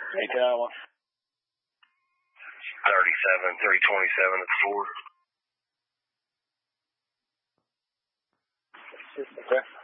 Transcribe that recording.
Hey, Iowa. 37, 327 at the fort. Okay.